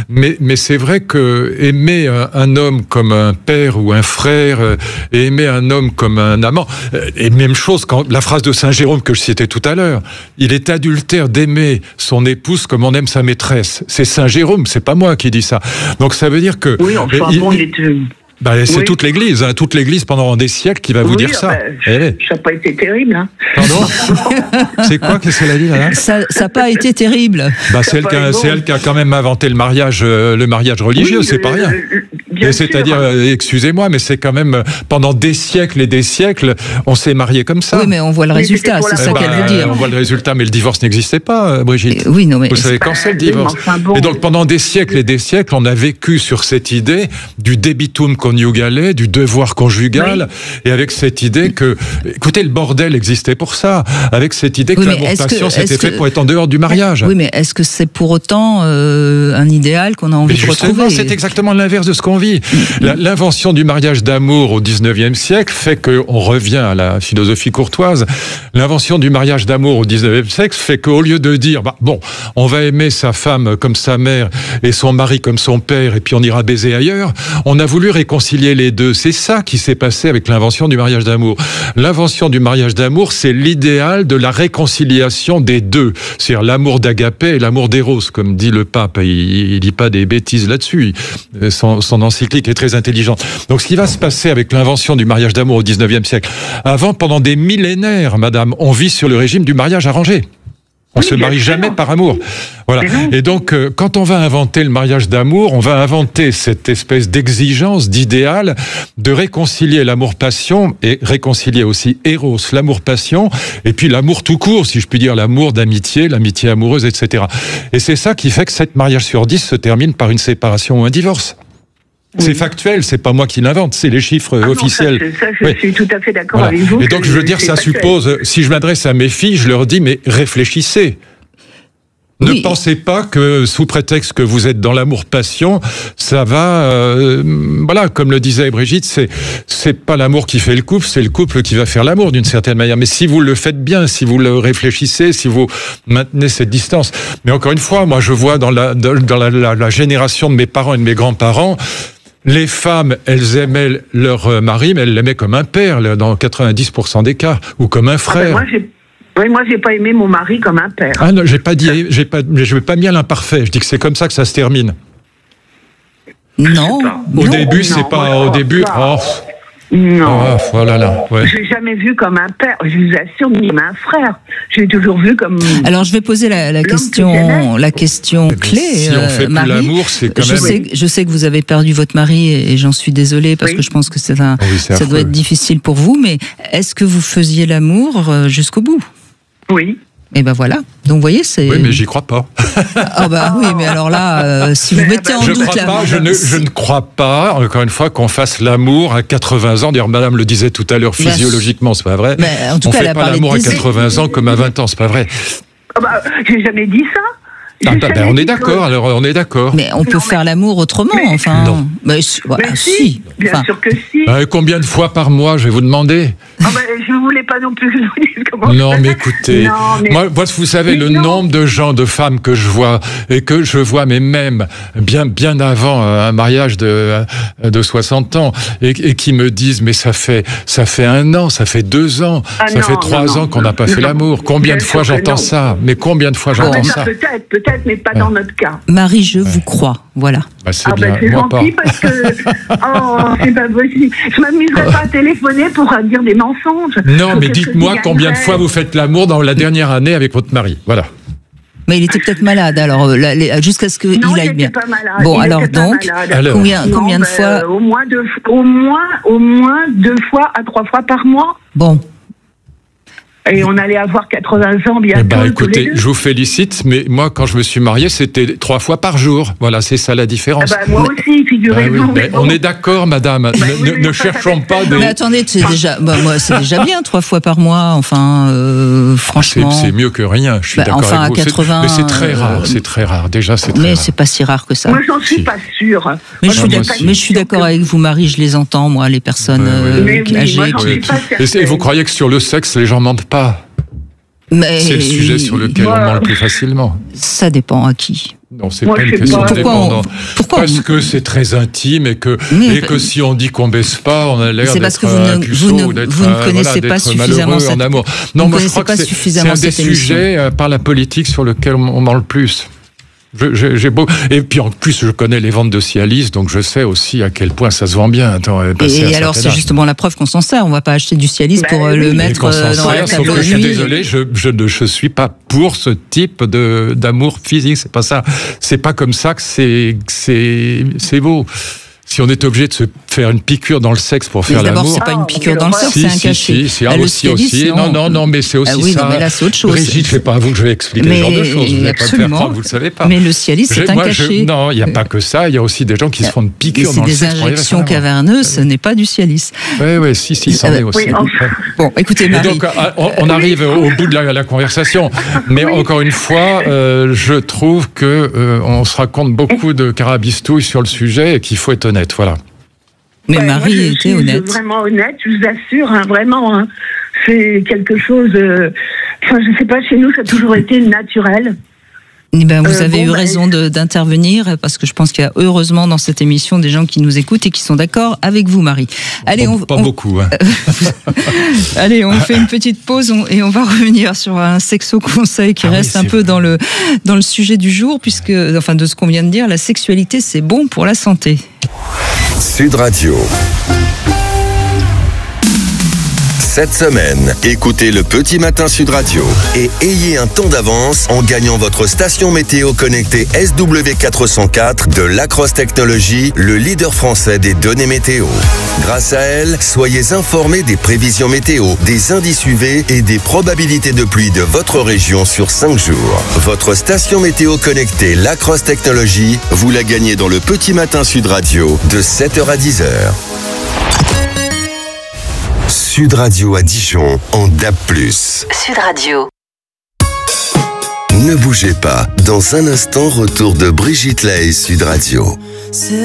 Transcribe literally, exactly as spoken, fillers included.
Mais, mais c'est vrai que aimer un, un homme comme un père ou un frère, euh, et aimer un homme comme un amant, euh, et même chose quand la phrase de Saint Jérôme que je citais tout à l'heure, il est adultère d'aimer son épouse comme on aime sa maîtresse. C'est Saint Jérôme, c'est pas moi qui dis ça. Donc ça veut dire que... Oui, enfin il, bon, il est... Bah, c'est oui. toute l'Église, hein, toute l'Église pendant des siècles qui va vous oui, dire ça. Bah, eh. Ça n'a pas été terrible. Hein. Pardon. C'est quoi Qu'est-ce qu'elle a dit là? Ça n'a pas été terrible. Bah, c'est, elle qui a, c'est elle qui a quand même inventé le mariage, euh, le mariage religieux, oui, c'est le, pas rien. Le, le, c'est-à-dire, euh, excusez-moi, mais c'est quand même pendant des siècles et des siècles, on s'est marié comme ça. Oui, mais on voit le mais résultat, c'est ça bah, qu'elle veut dire. On voit le résultat, mais le divorce n'existait pas, Brigitte. Euh, oui, non, mais vous savez quand c'est le divorce. Enfin, bon, et donc pendant des siècles et des siècles, on a vécu sur cette idée du debitum coniugale, du devoir conjugal, oui. et avec cette idée que, écoutez, le bordel existait pour ça, avec cette idée que oui, l'amour-passion c'était fait que... pour être en dehors du mariage. Oui, mais est-ce que c'est pour autant euh, un idéal qu'on a envie mais de retrouver? C'est exactement l'inverse de ce qu'on vit. La, l'invention du mariage d'amour au dix-neuvième siècle fait qu'on revient à la philosophie courtoise. L'invention du mariage d'amour au dix-neuvième siècle fait qu'au lieu de dire, bah, bon, on va aimer sa femme comme sa mère et son mari comme son père, et puis on ira baiser ailleurs, on a voulu réconcilier les deux. C'est ça qui s'est passé avec l'invention du mariage d'amour. L'invention du mariage d'amour, c'est l'idéal de la réconciliation des deux. C'est-à-dire l'amour d'Agapé et l'amour d'Éros, comme dit le pape. Il ne dit pas des bêtises là-dessus. Son, son encyclique est très intelligente. Donc ce qui va se passer avec l'invention du mariage d'amour au dix-neuvième siècle, avant, pendant des millénaires, madame, on vit sur le régime du mariage arrangé. On ne oui, se marie jamais par amour. Voilà. Et donc, euh, quand on va inventer le mariage d'amour, on va inventer cette espèce d'exigence, d'idéal, de réconcilier l'amour-passion et réconcilier aussi Éros, l'amour-passion, et puis l'amour tout court, si je puis dire, l'amour d'amitié, l'amitié amoureuse, et cetera. Et c'est ça qui fait que sept mariages sur dix se terminent par une séparation ou un divorce. Oui. C'est factuel, c'est pas moi qui l'invente, c'est les chiffres ah officiels. Non, ça, ça, je oui. suis tout à fait d'accord voilà. avec vous. Et donc, je veux dire, ça factuel. suppose, si je m'adresse à mes filles, je leur dis, mais réfléchissez. Ne oui. pensez pas que, sous prétexte que vous êtes dans l'amour-passion, ça va... Euh, voilà, comme le disait Brigitte, c'est, c'est pas l'amour qui fait le couple, c'est le couple qui va faire l'amour, d'une certaine manière. Mais si vous le faites bien, si vous le réfléchissez, si vous maintenez cette distance... Mais encore une fois, moi, je vois dans la, dans la, la, la génération de mes parents et de mes grands-parents... Les femmes, elles aimaient leur mari, mais elles l'aimaient comme un père, dans quatre-vingt-dix pour cent des cas, ou comme un frère. Ah ben moi, j'ai... Oui, moi, j'ai pas aimé mon mari comme un père. Ah non, j'ai pas dit, j'ai pas, je vais pas mis à l'imparfait. Je dis que c'est comme ça que ça se termine. Non. Au non, début, non, c'est pas moi, au début. Pas. Oh. Non. Oh, voilà là. Ouais. Je l'ai jamais vu comme un père. Je vous assure, ni comme un frère. Je l'ai toujours vu comme. Alors, je vais poser la, la question, la question clé. Si on fait euh, plus Marie, l'amour, c'est quand je même. Sais, je sais que vous avez perdu votre mari et j'en suis désolée parce oui. que je pense que c'est un, oui, c'est ça affreux. Doit être difficile pour vous. Mais est-ce que vous faisiez l'amour jusqu'au bout? Oui. Et ben voilà. Donc vous voyez, c'est. Oui, mais j'y crois pas. Ah bah oui, mais alors là, euh, si vous mettez en je doute crois la. Pas, je, ne, je ne crois pas, encore une fois, qu'on fasse l'amour à quatre-vingts ans. D'ailleurs, Madame le disait tout à l'heure, physiologiquement, c'est pas vrai. Mais en tout on cas, fait pas l'amour à quatre-vingts ans comme à vingt ans, c'est pas vrai. Ah bah, j'ai jamais dit ça. Ah bah, ben, on est d'accord, alors on est d'accord. Mais on peut non, faire mais... l'amour autrement, mais... enfin. Non. Mais, voilà, mais si, si. Bien enfin... sûr que si. Euh, combien de fois par mois, je vais vous demander? Ah bah, je ne voulais pas non plus que je vous dise comment. Non, mais écoutez, non, mais... moi, moi, vous savez, mais le non. nombre de gens, de femmes que je vois, et que je vois, mais même bien, bien avant un mariage de, de soixante ans, et, et qui me disent, mais ça fait, ça fait un an, ça fait deux ans, ah, ça non, fait trois non, ans non, qu'on n'a pas non, fait non. l'amour. Combien de fois j'entends ça? Mais combien de fois j'entends ah, ça? Peut-être, peut-être, mais pas ouais. dans notre cas. Marie, je ouais. vous crois, voilà. Bah, c'est ah bien. Bah, c'est moi gentil pas. Parce que oh, c'est pas possible. Je m'amuserais pas à téléphoner pour dire des mensonges. Non, mais dites-moi combien de fois vous faites l'amour dans la dernière année avec votre mari. Voilà. Mais il était peut-être malade, alors jusqu'à ce qu'il aille bien. Pas malade. Bon, il alors donc, alors. combien, non, combien de bah, fois euh, Au moins deux, au moins, au moins deux fois à trois fois par mois. Bon. Et on allait avoir quatre-vingts ans bientôt. Bah, écoutez, je vous félicite, mais moi, quand je me suis marié, c'était trois fois par jour. Voilà, c'est ça la différence. Ah bah, moi mais... aussi, figurez-vous. Ah oui, bon. On est d'accord, madame. Bah, ne oui, ne cherchons pas de... Mais attendez, c'est déjà, bah, moi, c'est déjà bien, trois fois par mois. Enfin, euh, franchement... C'est, c'est mieux que rien, je suis bah, d'accord enfin, avec vous. À quatre-vingts, mais c'est très rare, euh... c'est très rare. Déjà, c'est très mais rare. c'est pas si rare que ça. Moi, j'en suis si. pas sûre. Mais, moi, je, suis d'accord, mais je suis d'accord avec vous, Marie, je les entends, moi, les personnes euh, oui, oui, âgées. Moi, j'en suis pas et vous croyez que sur le sexe, les gens mentent pas? Mais c'est le sujet sur lequel moi, on ment le plus facilement. Ça dépend à qui. Non, c'est Moi, pas une je sais question pas. de Pourquoi on- dépendance. pourquoi Parce on- que c'est très intime et que, Mais- et que si on dit qu'on baisse pas, on a l'air C'est parce d'être que vous ne- un vous puceau ne- ou d'être, vous ne euh, connaissez voilà, pas d'être suffisamment malheureux cette- en amour. vous Non, ne moi je connaissez crois que pas c'est, c'est suffisamment un des cette émission. sujets euh, par la politique sur lequel on, on ment le plus. Je, j'ai, j'ai beau... Et puis en plus, je connais les ventes de Cialis, donc je sais aussi à quel point ça se vend bien. Attends, Et, passer à et alors, certain c'est âge. justement la preuve qu'on s'en sert. On va pas acheter du Cialis Bah pour euh, oui, le et mettre qu'on s'en euh, dans la sert, sauf table que de je suis nuit. désolé, je, je ne je suis pas pour ce type de d'amour physique. C'est pas ça. C'est pas comme ça que c'est que c'est c'est beau. Si on est obligé de se faire une piqûre dans le sexe pour Mais faire d'abord, l'amour. c'est pas une Ah, piqûre mais dans le alors, cœur, Si, c'est un si, cachet. si, si, ah, Ah, le aussi, Cialis, aussi. Non, non, non, mais c'est aussi Ah oui, ça. non, mais là, c'est autre chose. Brigitte, c'est pas à vous que je vais expliquer Mais ce genre de choses. Vous n'allez pas me faire absolument. croire que vous le savez pas. Mais le Cialis, c'est Je- un moi, cachet. Je, non, il n'y a pas que ça. Il y a aussi des gens qui se font une Et piqûre c'est dans le des sexe. pour arriver à injections faire l'amour. caverneuses, ce n'est pas du Cialis. Oui, oui, si, si, c'en Ah, est aussi. oui, enfin. Bon, écoutez, Et Marie. donc, ah, on, on arrive au bout de la, la conversation. Mais Oui. encore une fois, euh, je trouve que euh, on se raconte beaucoup de carabistouilles sur le sujet et qu'il faut être honnête. Voilà. Mais Ouais, moi, Marie je était suis honnête. Vraiment honnête, je vous assure, hein, vraiment. Hein, c'est quelque chose. euh, Enfin, je sais pas, chez nous, ça a toujours été naturel. Eh ben, vous Euh, avez bon, eu bah, raison de- d'intervenir parce que je pense qu'il y a heureusement dans cette émission des gens qui nous écoutent et qui sont d'accord avec vous, Marie. Allez, Bon, on, pas on- beaucoup. Hein. allez, on fait une petite pause on- et on va revenir sur un sexo conseil qui Ah oui, reste un c'est peu vrai. dans le dans le sujet du jour puisque, enfin, de ce qu'on vient de dire, la sexualité c'est bon pour la santé. Sud Radio. Cette semaine, écoutez le Petit Matin Sud Radio et ayez un temps d'avance en gagnant votre station météo connectée S W quatre cent quatre de Lacrosse Technologies, le leader français des données météo. Grâce à elle, soyez informés des prévisions météo, des indices U V et des probabilités de pluie de votre région sur cinq jours. Votre station météo connectée Lacrosse Technologies, vous la gagnez dans le Petit Matin Sud Radio de sept heures à dix heures. Sud Radio à Dijon en D A B plus. Sud Radio. Ne bougez pas, dans un instant, retour de Brigitte Lahaie Sud Radio.